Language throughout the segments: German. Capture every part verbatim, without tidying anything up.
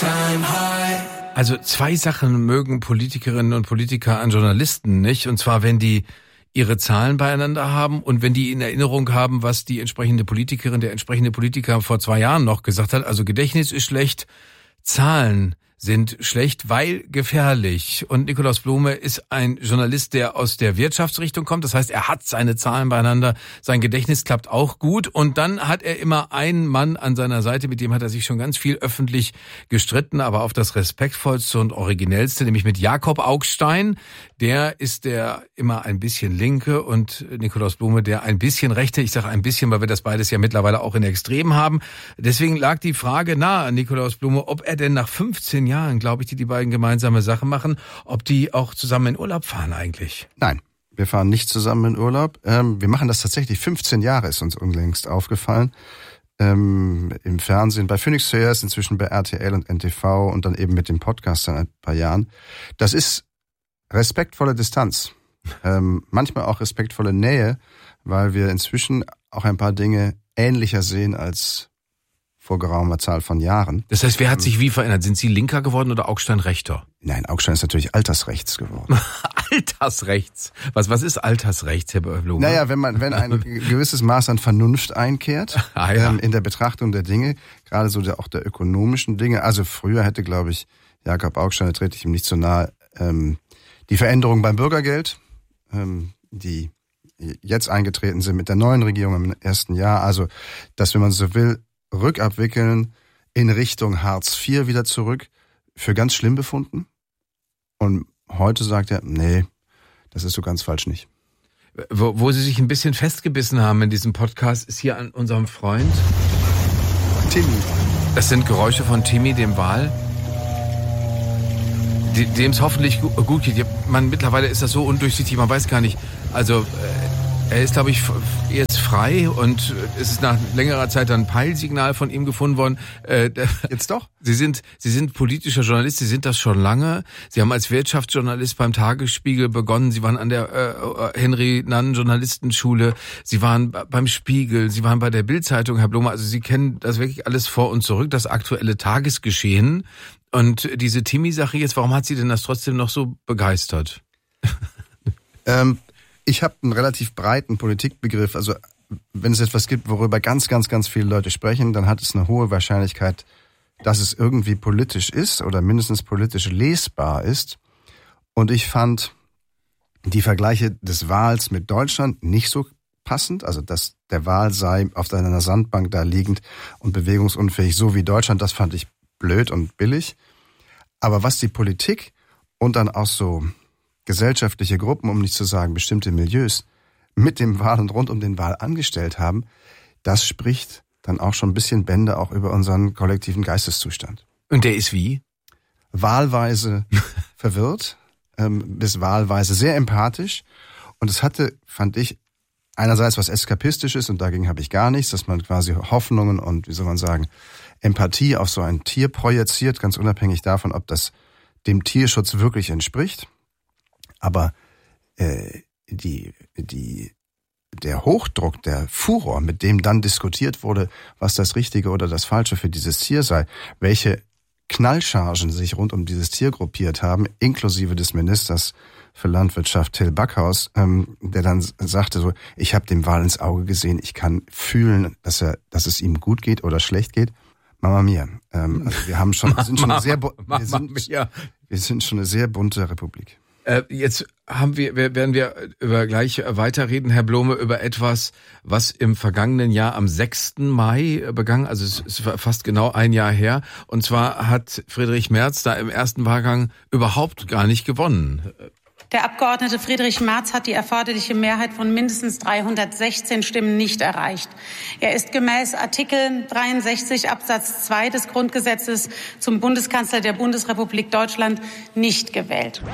Also zwei Sachen mögen Politikerinnen und Politiker an Journalisten nicht. Und zwar, wenn die ihre Zahlen beieinander haben und wenn die in Erinnerung haben, was die entsprechende Politikerin, der entsprechende Politiker vor zwei Jahren noch gesagt hat. Also Gedächtnis ist schlecht, Zahlen sind schlecht, weil gefährlich. Und Nikolaus Blume ist ein Journalist, der aus der Wirtschaftsrichtung kommt. Das heißt, er hat seine Zahlen beieinander. Sein Gedächtnis klappt auch gut. Und dann hat er immer einen Mann an seiner Seite, mit dem hat er sich schon ganz viel öffentlich gestritten, aber auf das respektvollste und originellste, nämlich mit Jakob Augstein. Der ist der immer ein bisschen Linke und Nikolaus Blume der ein bisschen Rechte. Ich sage ein bisschen, weil wir das beides ja mittlerweile auch in Extremen haben. Deswegen lag die Frage nahe an Nikolaus Blume, ob er denn nach fünfzehn Jahren, glaube ich, die die beiden gemeinsame Sache machen, ob die auch zusammen in Urlaub fahren eigentlich. Nein, wir fahren nicht zusammen in Urlaub. Ähm, wir machen das tatsächlich fünfzehn Jahre, ist uns unlängst aufgefallen. Ähm, im Fernsehen, bei Phoenix zuerst, inzwischen bei R T L und N T V und dann eben mit dem Podcast seit ein paar Jahren. Das ist respektvolle Distanz. Ähm, manchmal auch respektvolle Nähe, weil wir inzwischen auch ein paar Dinge ähnlicher sehen als vor geraumer Zahl von Jahren. Das heißt, wer hat sich wie verändert? Sind Sie linker geworden oder Augstein rechter? Nein, Augstein ist natürlich altersrechts geworden. Altersrechts? Was, was ist altersrechts, Herr Blume? Naja, wenn man, wenn ein gewisses Maß an Vernunft einkehrt, ah, ja. ähm, in der Betrachtung der Dinge, gerade so der, auch der ökonomischen Dinge. Also früher hätte, glaube ich, Jakob Augstein, da trete ich ihm nicht so nahe, ähm, die Veränderungen beim Bürgergeld, ähm, die jetzt eingetreten sind mit der neuen Regierung im ersten Jahr, also, dass, wenn man so will, rückabwickeln in Richtung Hartz vier wieder zurück, für ganz schlimm befunden. Und heute sagt er, nee, das ist so ganz falsch nicht. Wo, wo Sie sich ein bisschen festgebissen haben in diesem Podcast, ist hier an unserem Freund Timmy. Das sind Geräusche von Timmy, dem Wal, dem es hoffentlich gut geht. Man, mittlerweile ist das so undurchsichtig, man weiß gar nicht. Also äh, er ist, glaube ich, er ist frei und es ist nach längerer Zeit dann ein Peilsignal von ihm gefunden worden. Äh, Jetzt doch? Sie sind, Sie sind politischer Journalist, Sie sind das schon lange. Sie haben als Wirtschaftsjournalist beim Tagesspiegel begonnen. Sie waren an der äh, Henry-Nannen-Journalistenschule. Sie waren beim Spiegel. Sie waren bei der Bild-Zeitung, Herr Blume. Also Sie kennen das wirklich alles vor und zurück, das aktuelle Tagesgeschehen. Und diese Timmy-Sache jetzt, warum hat Sie denn das trotzdem noch so begeistert? ähm, ich habe einen relativ breiten Politikbegriff. Also wenn es etwas gibt, worüber ganz, ganz, ganz viele Leute sprechen, dann hat es eine hohe Wahrscheinlichkeit, dass es irgendwie politisch ist oder mindestens politisch lesbar ist. Und ich fand die Vergleiche des Wals mit Deutschland nicht so passend. Also dass der Wal sei auf einer Sandbank da liegend und bewegungsunfähig, so wie Deutschland, das fand ich blöd und billig. Aber was die Politik und dann auch so gesellschaftliche Gruppen, um nicht zu sagen bestimmte Milieus, mit dem Wal und rund um den Wal angestellt haben, das spricht dann auch schon ein bisschen Bände auch über unseren kollektiven Geisteszustand. Und der ist wie? Wahlweise verwirrt, ähm, bis wahlweise sehr empathisch. Und es hatte, fand ich, einerseits was Eskapistisches, und dagegen habe ich gar nichts, dass man quasi Hoffnungen und, wie soll man sagen, Empathie auf so ein Tier projiziert, ganz unabhängig davon, ob das dem Tierschutz wirklich entspricht. Aber äh, die, die, der Hochdruck, der Furor, mit dem dann diskutiert wurde, was das Richtige oder das Falsche für dieses Tier sei, welche Knallchargen sich rund um dieses Tier gruppiert haben, inklusive des Ministers für Landwirtschaft Till Backhaus, ähm, der dann sagte so, ich habe dem Wal ins Auge gesehen, ich kann fühlen, dass er, dass es ihm gut geht oder schlecht geht. Mama mia. Ähm, also wir haben schon, wir sind schon eine sehr, wir sind, wir sind schon eine sehr bunte Republik. Äh, jetzt haben wir, werden wir über gleich weiterreden, Herr Blume, über etwas, was im vergangenen Jahr am sechsten Mai begangen, also es ist fast genau ein Jahr her. Und zwar hat Friedrich Merz da im ersten Wahlgang überhaupt gar nicht gewonnen. Der Abgeordnete Friedrich Merz hat die erforderliche Mehrheit von mindestens dreihundertsechzehn Stimmen nicht erreicht. Er ist gemäß Artikel dreiundsechzig Absatz zwei des Grundgesetzes zum Bundeskanzler der Bundesrepublik Deutschland nicht gewählt.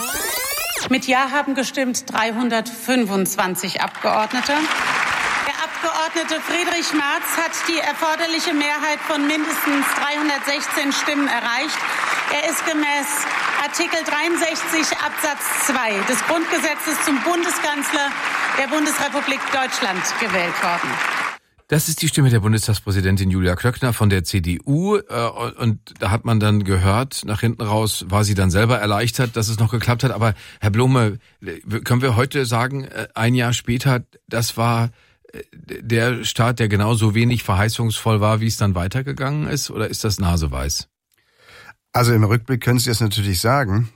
Mit Ja haben gestimmt dreihundertfünfundzwanzig Abgeordnete. Der Abgeordnete Friedrich Merz hat die erforderliche Mehrheit von mindestens dreihundertsechzehn Stimmen erreicht. Er ist gemäß Artikel dreiundsechzig Absatz zwei des Grundgesetzes zum Bundeskanzler der Bundesrepublik Deutschland gewählt worden. Das ist die Stimme der Bundestagspräsidentin Julia Klöckner von der C D U. Und da hat man dann gehört, nach hinten raus war sie dann selber erleichtert, dass es noch geklappt hat. Aber Herr Blume, können wir heute sagen, ein Jahr später, das war der Start, der genauso wenig verheißungsvoll war, wie es dann weitergegangen ist? Oder ist das naseweiß? Also im Rückblick können Sie das natürlich sagen.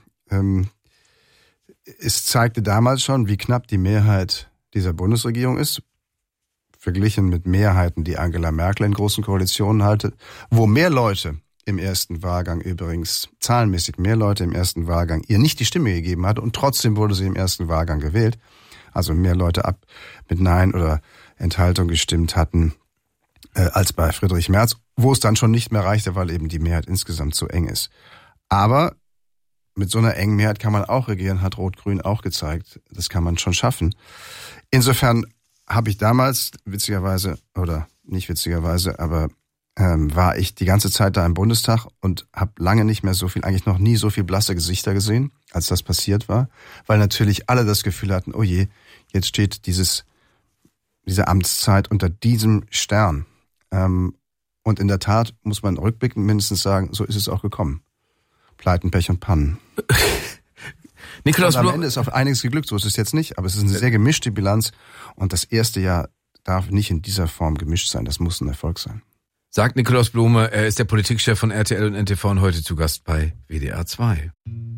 Es zeigte damals schon, wie knapp die Mehrheit dieser Bundesregierung ist, verglichen mit Mehrheiten, die Angela Merkel in großen Koalitionen hatte, wo mehr Leute im ersten Wahlgang übrigens, zahlenmäßig mehr Leute im ersten Wahlgang ihr nicht die Stimme gegeben hatte und trotzdem wurde sie im ersten Wahlgang gewählt. Also mehr Leute ab mit Nein oder Enthaltung gestimmt hatten äh, als bei Friedrich Merz, wo es dann schon nicht mehr reichte, weil eben die Mehrheit insgesamt zu eng ist. Aber mit so einer engen Mehrheit kann man auch regieren, hat Rot-Grün auch gezeigt. Das kann man schon schaffen. Insofern habe ich damals, witzigerweise, oder nicht witzigerweise, aber ähm, war ich die ganze Zeit da im Bundestag und habe lange nicht mehr so viel, eigentlich noch nie so viel blasse Gesichter gesehen, als das passiert war, weil natürlich alle das Gefühl hatten, oh je, jetzt steht dieses diese Amtszeit unter diesem Stern. Ähm, und in der Tat muss man rückblickend mindestens sagen, so ist es auch gekommen. Pleiten, Pech und Pannen. Nikolaus und am Blum, Ende ist auf einiges geglückt, so ist es jetzt nicht, aber es ist eine sehr gemischte Bilanz und das erste Jahr darf nicht in dieser Form gemischt sein, das muss ein Erfolg sein. Sagt Nikolaus Blume, er ist der Politikchef von R T L und N T V und heute zu Gast bei W D R zwei.